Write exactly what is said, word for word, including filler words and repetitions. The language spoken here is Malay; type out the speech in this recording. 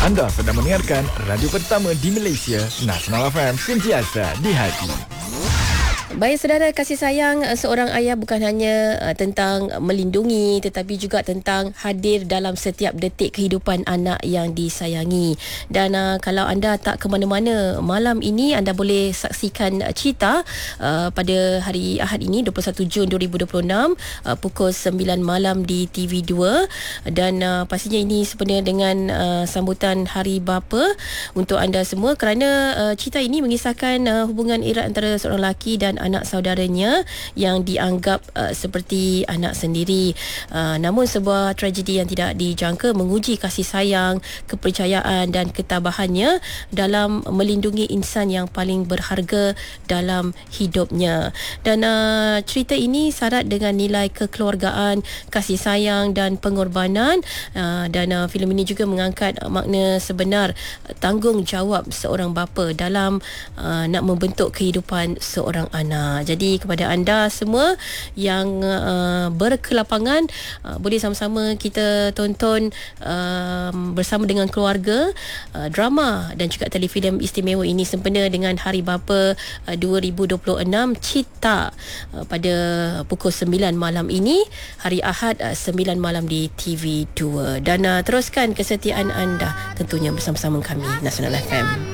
Anda sedang mendengarkan radio pertama di Malaysia, Nasional F M, sentiasa di hati. Baik saudara, kasih sayang seorang ayah bukan hanya uh, tentang melindungi, tetapi juga tentang hadir dalam setiap detik kehidupan anak yang disayangi. Dan uh, kalau anda tak ke mana-mana malam ini, anda boleh saksikan uh, Cheetah uh, pada hari Ahad ini dua puluh satu Jun dua ribu dua puluh enam uh, pukul sembilan malam di T V dua. Dan uh, pastinya ini sebenarnya dengan uh, sambutan Hari Bapa untuk anda semua, kerana uh, Cheetah ini mengisahkan uh, hubungan erat antara seorang lelaki dan anak saudaranya yang dianggap uh, seperti anak sendiri. Uh, namun sebuah tragedi yang tidak dijangka menguji kasih sayang, kepercayaan dan ketabahannya dalam melindungi insan yang paling berharga dalam hidupnya. Dan uh, cerita ini syarat dengan nilai kekeluargaan, kasih sayang dan pengorbanan. Uh, dan uh, filem ini juga mengangkat uh, makna sebenar uh, tanggungjawab seorang bapa dalam uh, nak membentuk kehidupan seorang anak. Jadi kepada anda semua yang uh, berkelapangan, uh, boleh sama-sama kita tonton uh, bersama dengan keluarga uh, drama dan juga telefilm istimewa ini sempena dengan Hari Bapa uh, dua ribu dua puluh enam, Cheetah, uh, pada pukul sembilan malam ini, hari Ahad uh, sembilan malam di T V dua. Dan uh, teruskan kesetiaan anda tentunya bersama-sama kami, Nasional F M.